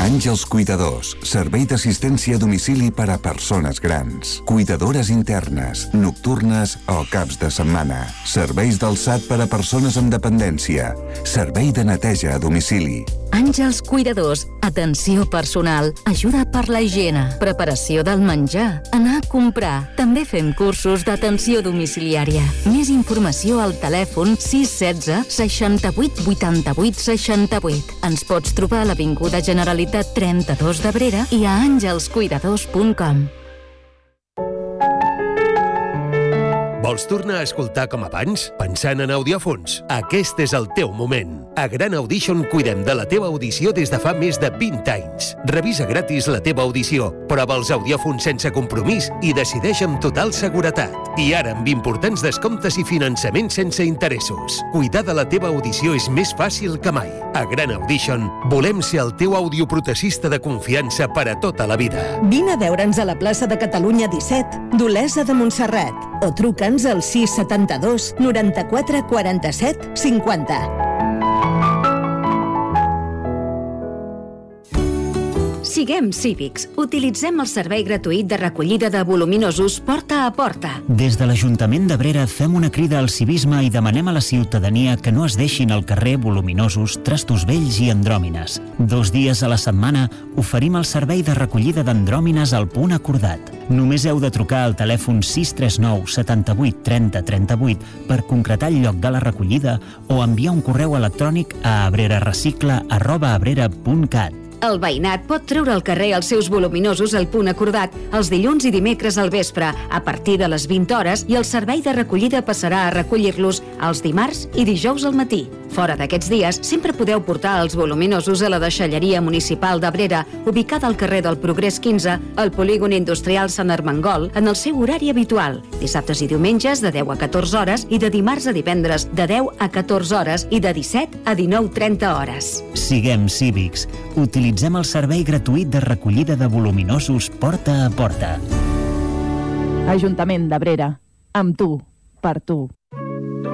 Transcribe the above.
Àngels Cuidadors, servei d'assistència a domicili per a persones grans. Cuidadores internes, nocturnes o caps de setmana. Serveis d'alçat per a persones amb dependència. Servei de neteja a domicili. Àngels Cuidadors, atenció personal, ajuda per la higiene, preparació del menjar, anar a comprar. També fem cursos d'atenció domiciliària. Més informació al telèfon 616 68 88 68. Ens pots trobar a l'Avinguda Generalitat 32 d'Abrera i a angelscuidadors.com. Vols tornar a escoltar com abans? Pensant en audiòfons? Aquest és el teu moment. A Gran Audition cuidem de la teva audició des de fa més de 20 anys. Revisa gratis la teva audició, prova els audiòfons sense compromís i decideix amb total seguretat. I ara amb importants descomptes i finançament sense interessos. Cuidar de la teva audició és més fàcil que mai. A Gran Audition volem ser el teu audioprotesista de confiança per a tota la vida. Vine a veure'ns a la plaça de Catalunya 17 d'Olesa de Montserrat o truca'ns al 672 94 47 50. Siguem cívics. Utilitzem el servei gratuït de recollida de voluminosos porta a porta. Des de l'Ajuntament d'Abrera fem una crida al civisme i demanem a la ciutadania que no es deixin al carrer voluminosos, trastos vells i andròmines. 2 dies a la setmana oferim el servei de recollida d'andròmines al punt acordat. Només heu de trucar al telèfon 639 78 30 38 per concretar el lloc de la recollida o enviar un correu electrònic a abrerarecicla@abrera.cat. El veïnat pot treure al carrer els seus voluminosos al punt acordat els dilluns i dimecres al vespre a partir de les 20 hores i el servei de recollida passarà a recollir-los els dimarts i dijous al matí. Fora d'aquests dies, sempre podeu portar els voluminosos a la deixalleria municipal d'Abrera, ubicada al carrer del Progrés 15, al polígon industrial Sant Armengol, en el seu horari habitual, dissabtes i diumenges de 10 a 14 hores i de dimarts a divendres de 10 a 14 hores i de 17 a 19:30 hores. Siguem cívics. Utilitzem el servei gratuït de recollida de voluminosos porta a porta. Ajuntament d'Abrera. Amb tu, per tu.